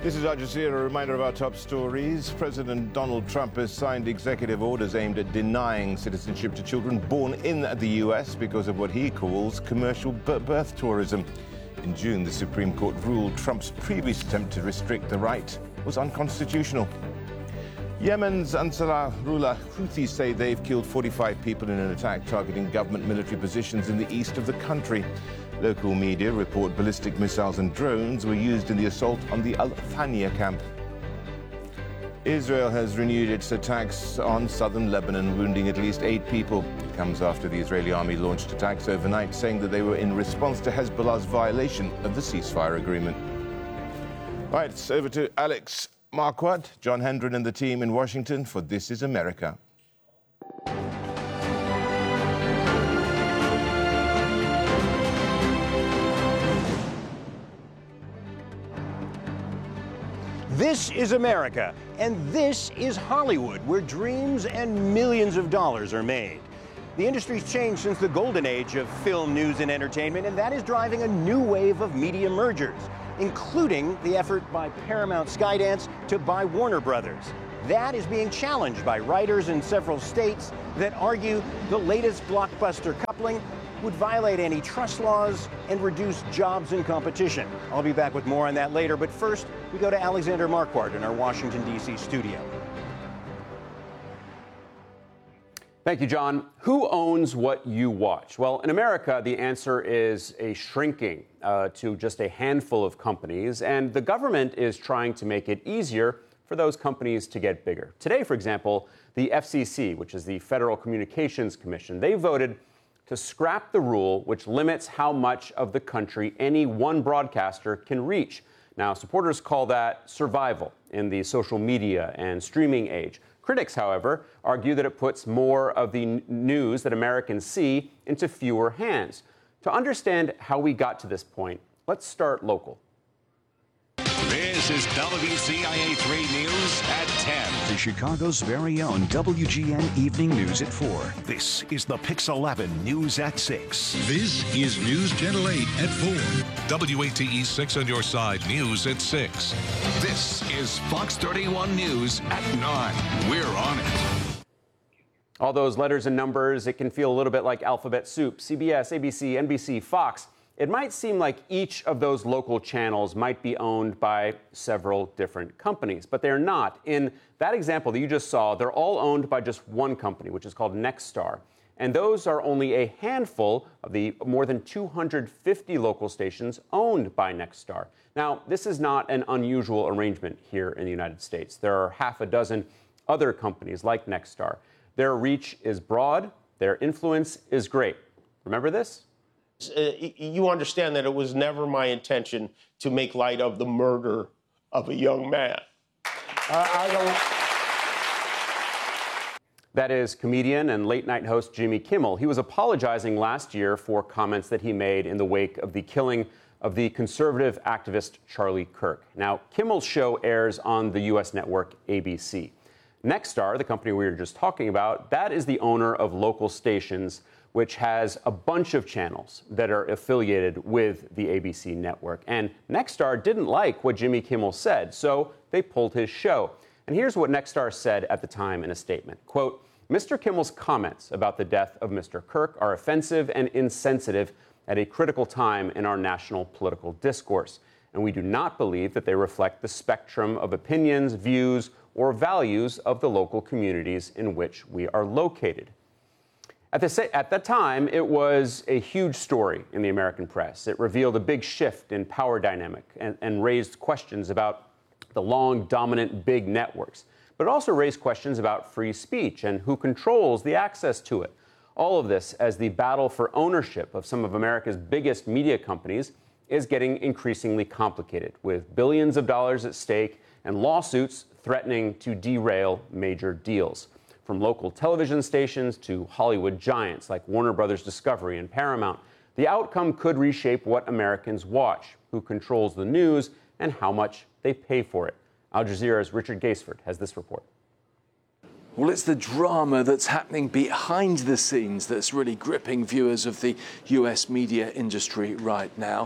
This is Al Jazeera. A reminder of our top stories. President Donald Trump has signed executive orders aimed at denying citizenship to children born in the U.S. because of what he calls commercial birth tourism. In June, the Supreme Court ruled Trump's previous attempt to restrict the right was unconstitutional. Yemen's Ansarullah Houthis say they've killed 45 people in an attack targeting government military positions in the east of the country. Local media report ballistic missiles and drones were used in the assault on the Al Thania camp. Israel has renewed its attacks on southern Lebanon, wounding at least 8 people. It comes after the Israeli army launched attacks overnight, saying that they were in response to Hezbollah's violation of the ceasefire agreement. Right, it's over to Alex Marquardt, John Hendren and the team in Washington for This is America. This is America, and this is Hollywood, where dreams and millions of dollars are made. The industry's changed since the golden age of film, news, and entertainment, and that is driving a new wave of media mergers, including the effort by Paramount Skydance to buy Warner Brothers. That is being challenged by writers in several states that argue the latest blockbuster coupling would violate antitrust laws and reduce jobs and competition. I'll be back with more on that later, but first, we go to Alexander Marquardt in our Washington, D.C. studio. Thank you, John. Who owns what you watch? Well, in America, the answer is a shrinking to just a handful of companies, and the government is trying to make it easier for those companies to get bigger. Today, for example, the FCC, which is the Federal Communications Commission, they voted to scrap the rule which limits how much of the country any one broadcaster can reach. Now, supporters call that survival in the social media and streaming age. Critics, however, argue that it puts more of the news that Americans see into fewer hands. To understand how we got to this point, let's start local. This is WCIA 3 News at 10. The Chicago's very own WGN Evening News at 4. This is the Pix 11 News at 6. This is News Channel 8 at 4. WATE 6 on your side, News at 6. This is Fox 31 News at 9. We're on it. All those letters and numbers, it can feel a little bit like alphabet soup. CBS, ABC, NBC, Fox. It might seem like each of those local channels might be owned by several different companies, but they're not. In that example that you just saw, they're all owned by just one company, which is called Nexstar. And those are only a handful of the more than 250 local stations owned by Nexstar. Now, this is not an unusual arrangement here in the United States. There are half a dozen other companies like Nexstar. Their reach is broad, their influence is great. Remember this? You understand that it was never my intention to make light of the murder of a young man. That is comedian and late-night host Jimmy Kimmel. He was apologizing last year for comments that he made in the wake of the killing of the conservative activist Charlie Kirk. Now, Kimmel's show airs on the U.S. network ABC. Nexstar, the company we were just talking about, that is the owner of local stations, which has a bunch of channels that are affiliated with the ABC network. And Nexstar didn't like what Jimmy Kimmel said, so they pulled his show. And here's what Nexstar said at the time in a statement. Quote, Mr. Kimmel's comments about the death of Mr. Kirk are offensive and insensitive at a critical time in our national political discourse. And we do not believe that they reflect the spectrum of opinions, views, or values of the local communities in which we are located. At that time, it was a huge story in the American press. It revealed a big shift in power dynamic and raised questions about the long, dominant big networks. But it also raised questions about free speech and who controls the access to it. All of this as the battle for ownership of some of America's biggest media companies is getting increasingly complicated, with billions of dollars at stake and lawsuits threatening to derail major deals. From local television stations to Hollywood giants like Warner Brothers Discovery and Paramount, the outcome could reshape what Americans watch, who controls the news, and how much they pay for it. Al Jazeera's Richard Gaisford has this report. Well, it's the drama that's happening behind the scenes that's really gripping viewers of the US media industry right now.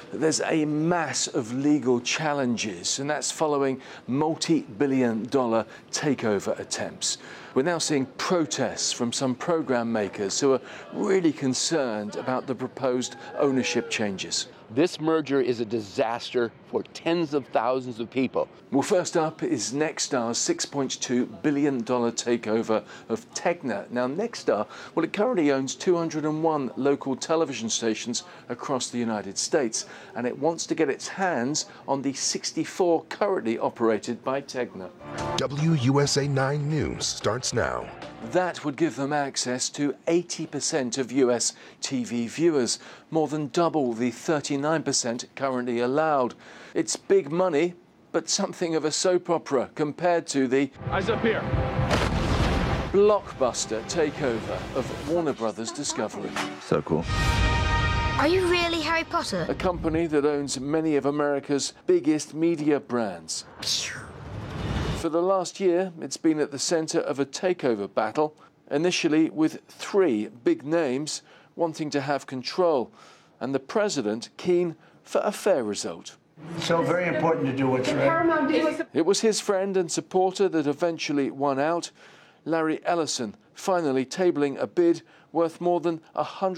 there's a mass of legal challenges, and that's following multi-billion-dollar takeover attempts. We're now seeing protests from some program makers who are really concerned about the proposed ownership changes. This merger is a disaster for tens of thousands of people. Well, first up is Nexstar's $6.2 billion takeover of Tegna. Now, Nexstar, well, it currently owns 201 local television stations across the United States, and it wants to get its hands on the 64 currently operated by Tegna. WUSA 9 News starts now. That would give them access to 80% of US TV viewers, more than double the 39% currently allowed. It's big money, but something of a soap opera compared to the Eyes up here. blockbuster takeover of Warner Brothers Discovery. So cool. Are you really Harry Potter? A company that owns many of America's biggest media brands. For the last year, it's been at the centre of a takeover battle, initially with 3 big names wanting to have control, and the president keen for a fair result. So very important to do what's right. It was his friend and supporter that eventually won out, Larry Ellison, finally tabling a bid worth more than $100